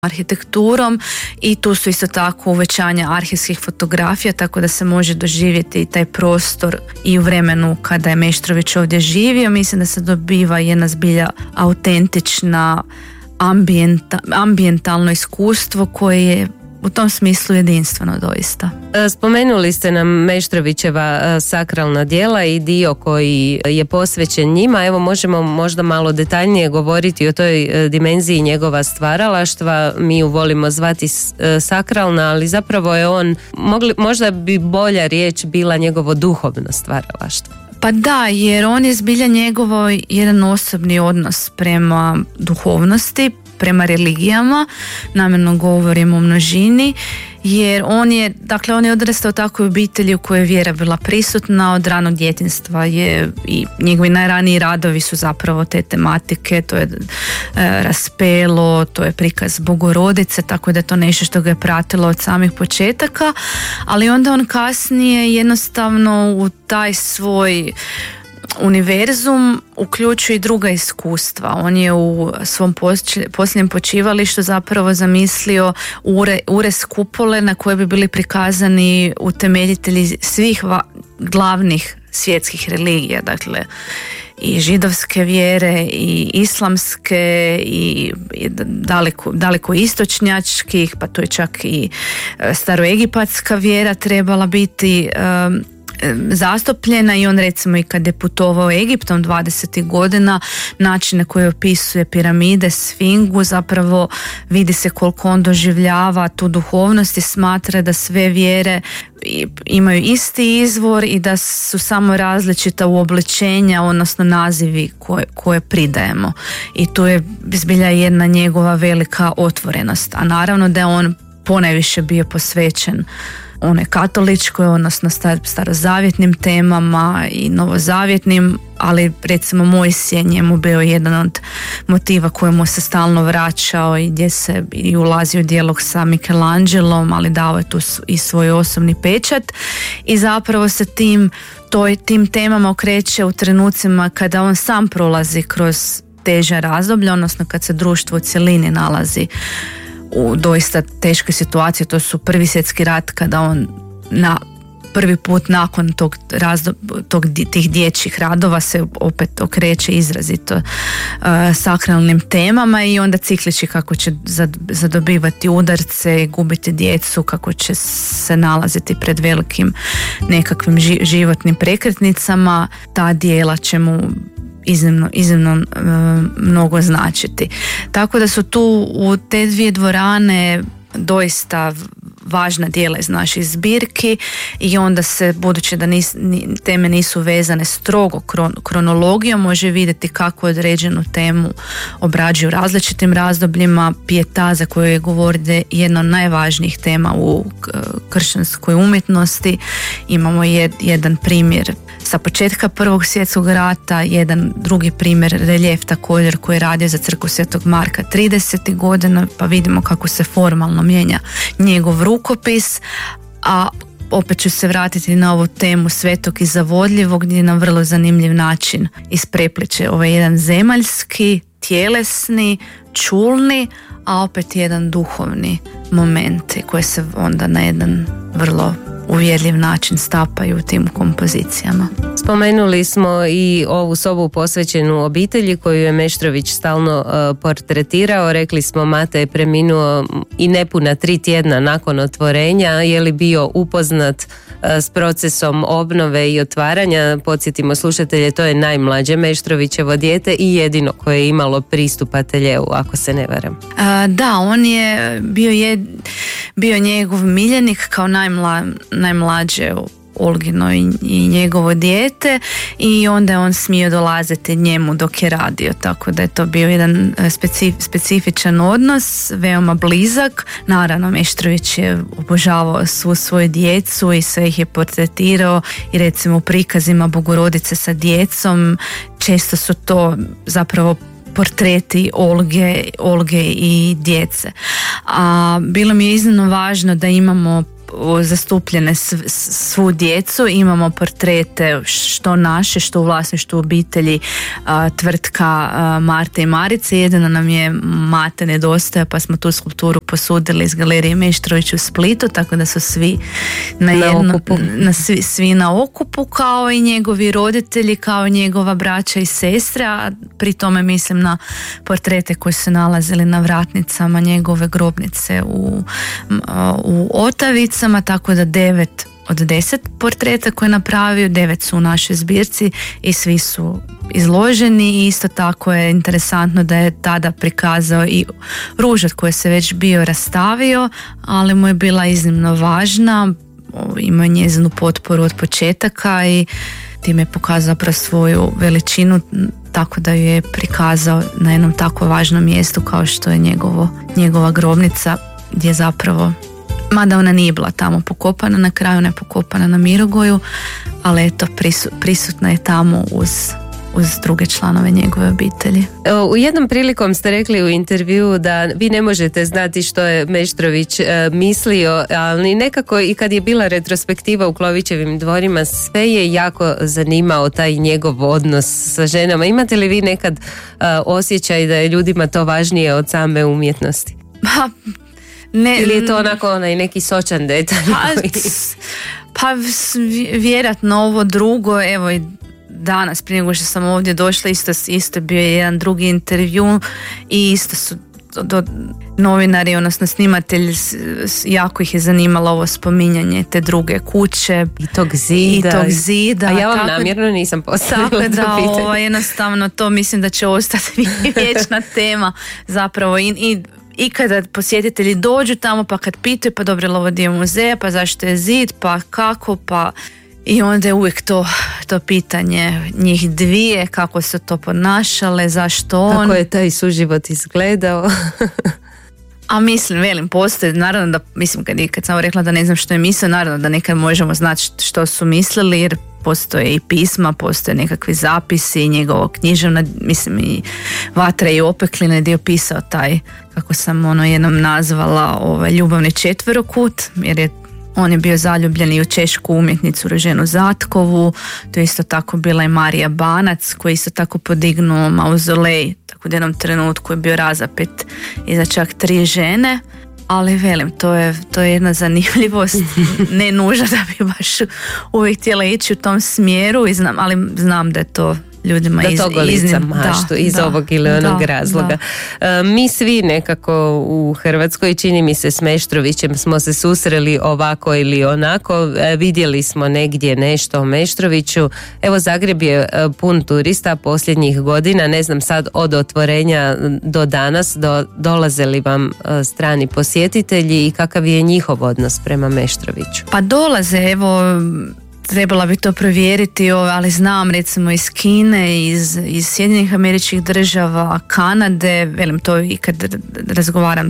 arhitekturom i tu su isto tako uvećanja arhivskih fotografija, tako da se može doživjeti taj prostor i u vremenu kada je Meštrović ovdje živio. Mislim da se dobiva jedna zbilja autentična ambijentalno iskustvo koje je u tom smislu jedinstveno doista. Spomenuli ste nam Meštrovićeva sakralna djela i dio koji je posvećen njima. Evo, možemo možda malo detaljnije govoriti o toj dimenziji njegova stvaralaštva. Mi ju volimo zvati sakralna, ali zapravo je on, možda bi bolja riječ bila njegovo duhovno stvaralaštvo. Pa da, jer on je zbilja njegovo jedan osobni odnos prema duhovnosti, prema religijama, namjerno govorim o množini, jer on je odrastao u takvoj obitelji u kojoj je vjera bila prisutna od ranog djetinjstva, i njegovi najraniji radovi su zapravo te tematike, to je raspelo, to je prikaz Bogorodice, tako da je to nešto što ga je pratilo od samih početaka, ali onda on kasnije jednostavno u taj svoj univerzum uključuje i druga iskustva. On je u svom posljednjem počivalištu zapravo zamislio urez kupole na koje bi bili prikazani utemeljitelji svih glavnih svjetskih religija, dakle i židovske vjere i islamske i daleko istočnjačkih, pa to je čak i staroegipatska vjera trebala biti zastupljena, i on recimo i kad je putovao Egiptom 20. godina, način na koji opisuje piramide, sfingu, zapravo vidi se koliko on doživljava tu duhovnost i smatra da sve vjere imaju isti izvor i da su samo različita uobličenja, odnosno nazivi koje pridajemo, i tu je zbilja jedna njegova velika otvorenost. A naravno da je on ponajviše bio posvećen onoj katoličkoj, odnosno starozavjetnim temama i novozavjetnim, ali recimo Mojsije je njemu bio jedan od motiva kojemu se stalno vraćao i gdje se i ulazio u dijalog sa Michelangelom, ali dao je tu i svoj osobni pečat, i zapravo se tim temama okreće u trenucima kada on sam prolazi kroz teža razdoblja, odnosno kad se društvo u cjelini nalazi u doista teškoj situaciji. To su Prvi svjetski rat, kada on prvi put nakon tih dječjih radova se opet okreće izrazito sakralnim temama, i onda cikliči kako će zadobivati udarce, gubiti djecu, kako će se nalaziti pred velikim nekakvim životnim prekretnicama. Ta djela će mu iznimno mnogo značiti. Tako da su tu u te dvije dvorane doista važna djela iz naših zbirki, i onda se, budući da teme nisu vezane strogo kronologijom, može vidjeti kako određenu temu obrađuju različitim razdobljima. Pijeta, za koju je govorite, jedna od najvažnijih tema u kršćanskoj umjetnosti. Imamo jedan primjer sa početka Prvog svjetskog rata, jedan drugi primjer, reljef također, koji je radio za crkvu Svetog Marka 30. godina, pa vidimo kako se formalno mijenja njegov rukopis. A opet ću se vratiti na ovu temu Svetog i Zavodljivog, gdje nam vrlo zanimljiv način isprepliče ovaj jedan zemaljski, tjelesni, čulni, a opet jedan duhovni moment koji se onda na jedan vrlo uvjerljiv način stapaju u tim kompozicijama. Spomenuli smo i ovu sobu posvećenu obitelji koju je Meštrović stalno portretirao. Rekli smo, Mate je preminuo i nepuna 3 tjedna nakon otvorenja. Je li bio upoznat s procesom obnove i otvaranja? Podsjetimo slušatelje, to je najmlađe Meštrovićevo dijete i jedino koje je imalo pristup ateljeu, ako se ne varam. Da, on je bio njegov miljenik kao najmlađe Olgino i njegovo dijete, i onda je on smio dolaziti njemu dok je radio, tako da je to bio jedan specifičan odnos, veoma blizak. Naravno, Meštrović je obožavao svu svoju djecu i sve ih je portretirao, i recimo u prikazima Bogorodice sa djecom često su to zapravo portreti Olge i djece. A bilo mi je iznimno važno da imamo zastupljene svu djecu, imamo portrete što naše, što u vlasništvu obitelji, tvrtka Marte i Marice, jedino nam je Mate nedostaje pa smo tu skulpturu posudili iz Galerije Meštrović u Splitu, tako da su svi svi na okupu, kao i njegovi roditelji, kao i njegova braća i sestre, a pri tome mislim na portrete koji su nalazili na vratnicama njegove grobnice u Otavicama, tako da 9 od 10 portreta koje je napravio, 9 su u našoj zbirci i svi su izloženi. I isto tako je interesantno da je tada prikazao i Ružat koji se već bio rastavio, ali mu je bila iznimno važna, imao njezinu potporu od početaka i time je pokazao svoju veličinu, tako da ju je prikazao na jednom tako važnom mjestu kao što je njegova grobnica, gdje zapravo, mada ona nije bila tamo pokopana, na kraju ona je pokopana na Mirogoju, ali eto, prisutna je tamo uz druge članove njegove obitelji. U jednom prilikom ste rekli u intervjuu da vi ne možete znati što je Meštrović mislio, ali nekako i kad je bila retrospektiva u Klovićevim dvorima, sve je jako zanimao taj njegov odnos sa ženama. Imate li vi nekad osjećaj da je ljudima to važnije od same umjetnosti? Ne, ili je to onako neki sočan detalj? Pa vjerojatno ovo drugo, evo i danas prije nego što sam ovdje došla isto bio je jedan drugi intervju i isto su novinari, odnosno snimatelji, jako ih je zanimalo ovo spominjanje te druge kuće i tog zida. A ja vam namjerno nisam postavila to pitanje. Jednostavno to mislim da će ostati vječna tema zapravo i kada posjetitelji dođu tamo pa kad pitaju pa dobro, ovo dio muzeja, pa zašto je zid, pa kako, pa i onda je uvijek to pitanje njih dvije, kako su to ponašale, zašto on. Kako je taj suživot izgledao? A velim, postoji, naravno da, kad sam rekla da ne znam što je mislio, naravno da nekad možemo znati što su mislili, jer postoje i pisma, postoje nekakvi zapisi, njegovo književna, i Vatra i opekline gdje je pisao taj, kako sam jednom nazvala, ljubavni četverokut, jer on je bio zaljubljen i u češku umjetnicu Ruženu Zatkovu, to je isto tako bila i Marija Banac, koji isto tako podignuo mauzolej, tako u jednom trenutku je bio razapet iza čak 3 žene, ali velim, to je jedna zanimljivost, ne nužno da bi baš uvijek htjela ići u tom smjeru, ali znam da je to ljudima da toga lica maštu iz ovog ili onog razloga. Mi svi nekako u Hrvatskoj, čini mi se s Meštrovićem, smo se susreli ovako ili onako, vidjeli smo negdje nešto o Meštroviću. Evo, Zagreb je pun turista posljednjih godina, ne znam sad od otvorenja do danas, dolaze li vam strani posjetitelji i kakav je njihov odnos prema Meštroviću? Pa dolaze, evo, trebala bi to provjeriti, ali znam recimo iz Kine, iz Sjedinjenih Američkih Država, Kanade, velim to i kad razgovaram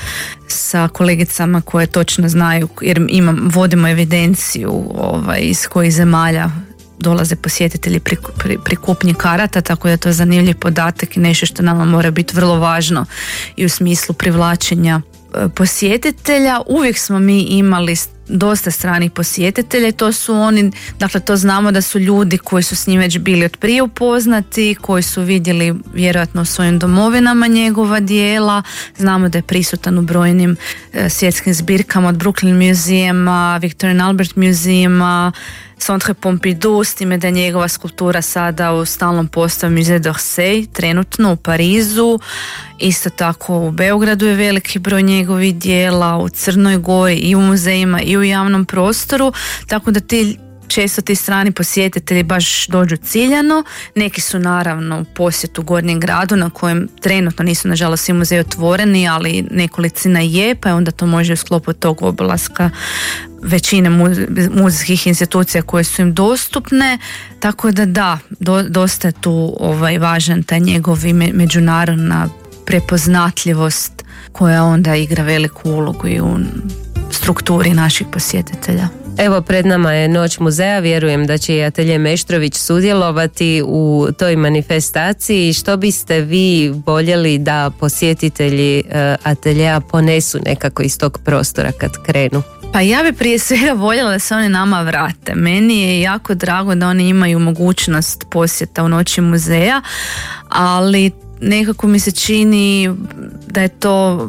sa kolegicama koje točno znaju, jer vodimo evidenciju iz kojih zemalja dolaze posjetitelji pri kupnji karata, tako da je to zanimljiv podatak i nešto što nama mora biti vrlo važno i u smislu privlačenja posjetitelja. Uvijek smo mi imali dosta stranih posjetitelja i to su oni, dakle to znamo da su ljudi koji su s njim već bili od prije upoznati, koji su vidjeli vjerojatno u svojim domovinama njegova djela, znamo da je prisutan u brojnim svjetskim zbirkama od Brooklyn Museuma, Victorian Albert Museuma, Centre Pompidou, s time da je njegova skulptura sada u stalnom postavu Musée d'Orsay, trenutno u Parizu, isto tako u Beogradu je veliki broj njegovih djela, u Crnoj Gori i u muzejima i u javnom prostoru, tako da često ti strani posjetitelji baš dođu ciljano. Neki su naravno u posjetu Gornjem gradu na kojem trenutno nisu nažalost svi muzeji otvoreni, ali nekolicina je, pa onda to može u sklopu tog obilaska većine muzejskih institucija koje su im dostupne, tako da dosta je tu važan taj njegov međunarodna prepoznatljivost koja onda igra veliku ulogu i u strukturi naših posjetitelja. Evo, pred nama je Noć muzeja, vjerujem da će i Atelje Meštrović sudjelovati u toj manifestaciji. Što biste vi voljeli da posjetitelji ateljeja ponesu nekako iz tog prostora kad krenu? Pa ja bi prije svega voljela da se oni nama vrate. Meni je jako drago da oni imaju mogućnost posjeta u Noći muzeja, ali nekako mi se čini da je to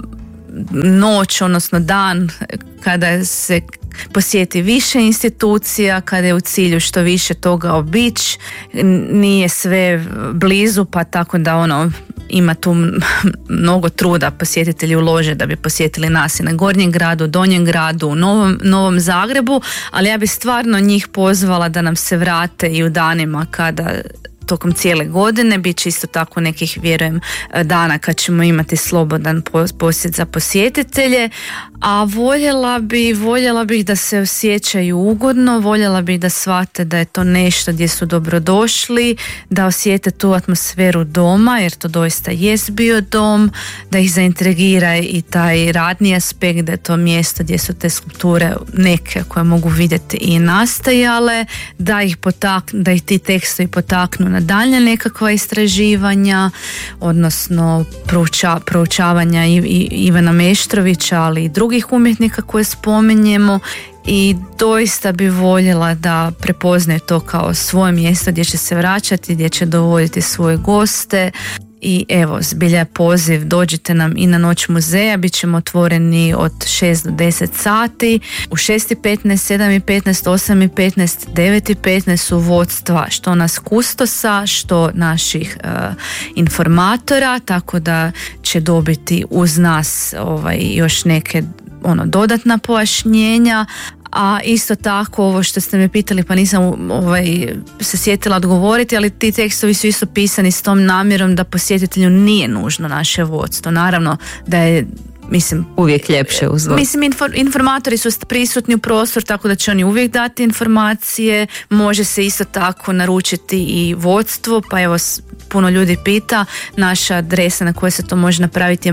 noć, odnosno dan kada se posjeti više institucija, kada je u cilju što više toga obići. Nije sve blizu, pa tako da ima tu mnogo truda posjetitelji ulože da bi posjetili nas i na Gornjem gradu, Donjem gradu, u Novom Zagrebu, ali ja bi stvarno njih pozvala da nam se vrate i u danima kada tokom cijele godine, bit će isto tako nekih, vjerujem, dana kad ćemo imati slobodan posjet za posjetitelje, a voljela bih da se osjećaju ugodno, voljela bih da shvate da je to nešto gdje su dobrodošli, da osjete tu atmosferu doma, jer to doista jest bio dom, da ih zaintrigira i taj radni aspekt, da je to mjesto gdje su te skulpture neke koje mogu vidjeti i nastajale, da ih ti tekstovi potaknu na daljnja nekakva istraživanja, odnosno proučavanja Ivana Meštrovića, ali i drugih umjetnika koje spominjemo, i doista bi voljela da prepoznaju to kao svoje mjesto gdje će se vraćati, gdje će dovoditi svoje goste. I evo, zbilja je poziv, dođite nam i na Noć muzeja, bit ćemo otvoreni od 6 do 10 sati, u 6:15, 7:15, 8:15, 9:15 su vodstva što nas kustosa, što naših informatora, tako da će dobiti uz nas još neke dodatna pojašnjenja. A isto tako, ovo što ste me pitali, pa nisam se sjetila odgovoriti, ali ti tekstovi su isto pisani s tom namjerom da posjetitelju nije nužno naše vodstvo. Naravno da je, uvijek ljepše uz vodstvo. Informatori su prisutni u prostor, tako da će oni uvijek dati informacije. Može se isto tako naručiti i vodstvo, pa evo, puno ljudi pita, naša adresa na kojoj se to može napraviti je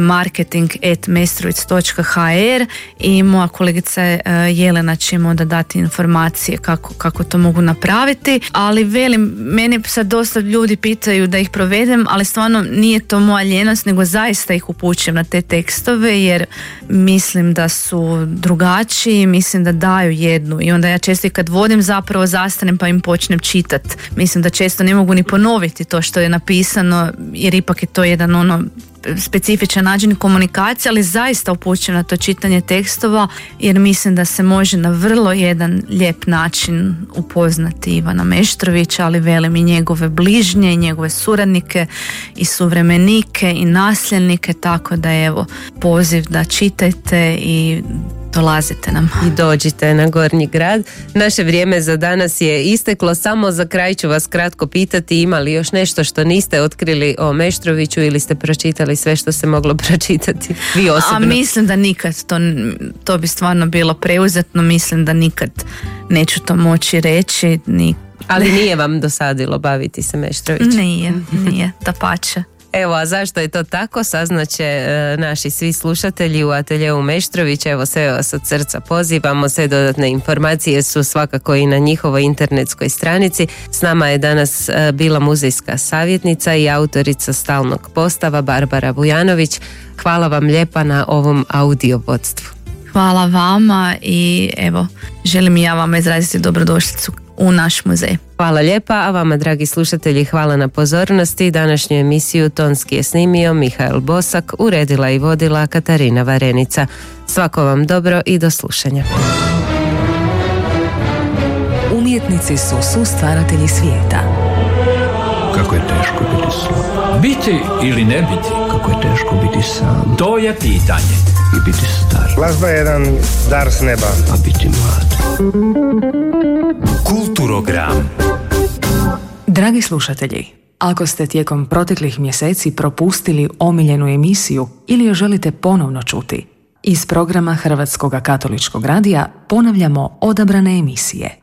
marketing@mestrovic.hr i moja kolegica Jelena će im onda dati informacije kako to mogu napraviti, ali velim, mene sad dosta ljudi pitaju da ih provedem, ali stvarno nije to moja ljenost, nego zaista ih upućujem na te tekstove, jer mislim da su drugačiji, mislim da daju jednu, i onda ja često i kad vodim zapravo zastanem pa im počnem čitati. Mislim da često ne mogu ni ponoviti to što je napisano, jer ipak je to jedan specifičan način komunikacije, ali zaista upućujem na to čitanje tekstova, jer mislim da se može na vrlo jedan lijep način upoznati Ivana Meštrovića, ali velim i njegove bližnje, i njegove suradnike, i suvremenike, i nasljednike, tako da evo, poziv da čitajte i dolazite nam. I dođite na Gornji grad. Naše vrijeme za danas je isteklo. Samo za kraj ću vas kratko pitati, ima li još nešto što niste otkrili o Meštroviću ili ste pročitali sve što se moglo pročitati? Vi osobno. A mislim da nikad, to bi stvarno bilo preuzetno, mislim da nikad neću to moći reći. Ali nije vam dosadilo baviti se Meštrovićem? Nije, dapače. Evo, a zašto je to tako, saznaće naši svi slušatelji u ateljeu Meštrović. Evo, sve vas od srca pozivamo, sve dodatne informacije su svakako i na njihovoj internetskoj stranici. S nama je danas bila muzejska savjetnica i autorica stalnog postava Barbara Vujanović. Hvala vam lijepa na ovom audio vodstvu. Hvala vama i evo, želim i ja vama izraziti dobrodošlicu u naš muzej. Hvala lijepa, a vama, dragi slušatelji, hvala na pozornosti. Današnju emisiju tonski je snimio Mihael Bosak, uredila i vodila Katarina Varenica. Svako vam dobro i do slušanja. Umjetnici su sustvaratelji svijeta. Kako je teško biti slab. Biti ili ne biti? Kako je teško biti sam. To je pitanje. I biti star. Glazba je jedan dar s neba. A biti mlad. Kulturogram. Dragi slušatelji, ako ste tijekom proteklih mjeseci propustili omiljenu emisiju ili ju želite ponovno čuti, iz programa Hrvatskog katoličkog radija ponavljamo odabrane emisije.